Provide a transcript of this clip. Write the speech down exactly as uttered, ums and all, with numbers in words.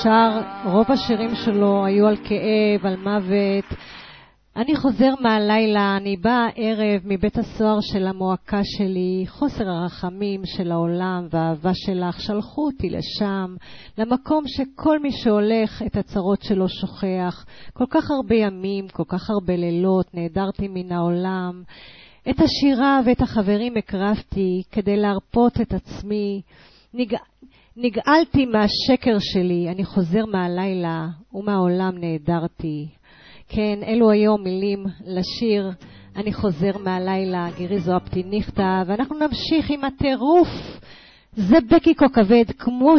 שר, רוב השירים שלו היו על כאב, על מוות. אני חוזר מהלילה, אני באה ערב מבית הסוהר של המועקה שלי, חוסר הרחמים של העולם והאהבה שלך שלחו אותי לשם, למקום שכל מי שהולך את הצרות שלו שוכח. כל כך הרבה ימים, כל כך הרבה לילות, נעדרתי מן העולם. את השירה ואת החברים הקרבתי כדי להרפות את עצמי. נג... נגאלתי מהשקר שלי, אני חוזר מהלילה ומהעולם נעדרתי. כן, אלו היום מילים לשיר אני חוזר מהלילה, גירי זועפתי נכתב, ואנחנו נמשיך עם הטירוף. זה בקי כוכבד, כמו